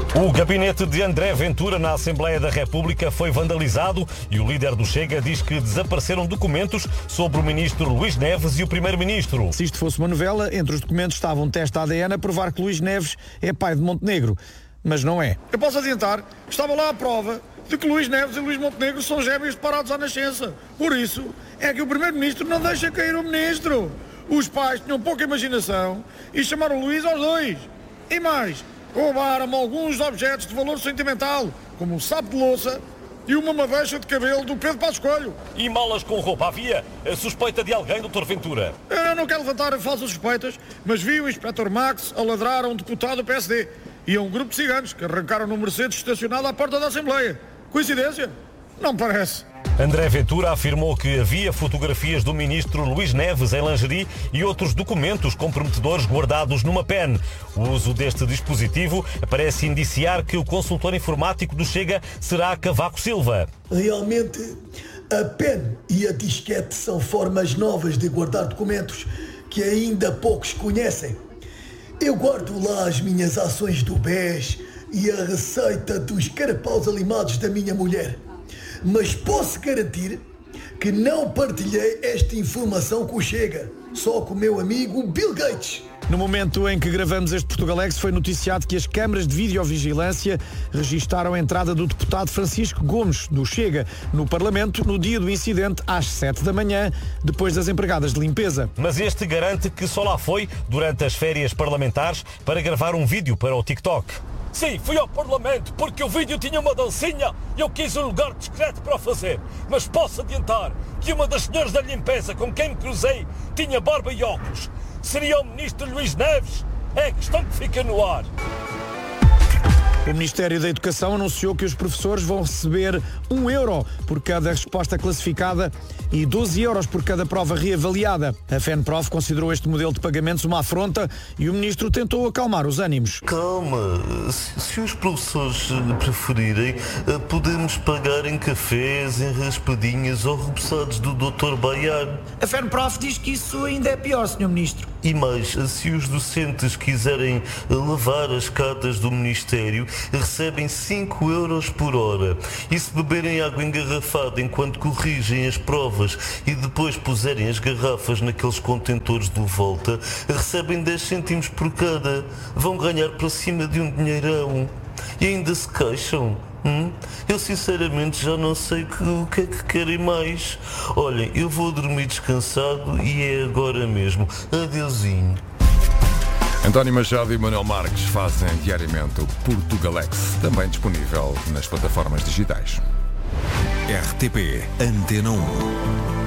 O gabinete de André Ventura na Assembleia da República foi vandalizado e o líder do Chega diz que desapareceram documentos sobre o ministro Luís Neves e o primeiro-ministro. Se isto fosse uma novela, entre os documentos estava um teste ADN a provar que Luís Neves é pai de Montenegro. Mas não é. Eu posso adiantar que estava lá a prova de que Luís Neves e Luís Montenegro são gêmeos separados à nascença. Por isso é que o primeiro-ministro não deixa cair o ministro. Os pais tinham pouca imaginação e chamaram Luís aos dois. E mais, roubaram alguns objetos de valor sentimental, como um sapo de louça e uma madeixa de cabelo do Pedro Passos Coelho. E malas com roupa? Havia a suspeita de alguém, Dr. Ventura? Eu não quero levantar falsas suspeitas, mas vi o Inspector Max a ladrar a um deputado do PSD e a um grupo de ciganos que arrancaram no Mercedes estacionado à porta da Assembleia. Coincidência? Não parece. André Ventura afirmou que havia fotografias do ministro Luís Neves em lingerie e outros documentos comprometedores guardados numa pen. O uso deste dispositivo parece indiciar que o consultor informático do Chega será Cavaco Silva. Realmente, a pen e a disquete são formas novas de guardar documentos que ainda poucos conhecem. Eu guardo lá as minhas ações do BES e a receita dos carapaus alimados da minha mulher. Mas posso garantir que não partilhei esta informação com o Chega, só com o meu amigo Bill Gates. No momento em que gravamos este Portugalex, foi noticiado que as câmaras de videovigilância registaram a entrada do deputado Francisco Gomes, do Chega, no Parlamento no dia do incidente, às 7 da manhã, depois das empregadas de limpeza. Mas este garante que só lá foi durante as férias parlamentares para gravar um vídeo para o TikTok. Sim, fui ao Parlamento porque o vídeo tinha uma dancinha e eu quis um lugar discreto para o fazer. Mas posso adiantar que uma das senhoras da limpeza com quem me cruzei tinha barba e óculos. Seria o ministro Luís Neves? É a questão que fica no ar. O Ministério da Educação anunciou que os professores vão receber €1 por cada resposta classificada e 12 euros por cada prova reavaliada. A FENPROF considerou este modelo de pagamentos uma afronta e o ministro tentou acalmar os ânimos. Calma, se os professores preferirem, podemos pagar em cafés, em raspadinhas ou repousados do Dr. Baiar. A FENPROF diz que isso ainda é pior, Sr. Ministro. E mais, se os docentes quiserem levar as cartas do Ministério, recebem 5 euros por hora. E se beberem água engarrafada enquanto corrigem as provas e depois puserem as garrafas naqueles contentores de volta, recebem 10 cêntimos por cada. Vão ganhar para cima de um dinheirão. E ainda se queixam. Eu sinceramente já não sei o que é que querem mais. Olhem, eu vou dormir descansado e é agora mesmo. Adeusinho. António Machado e Manuel Marques fazem diariamente o Portugalex, também disponível nas plataformas digitais. RTP Antena 1.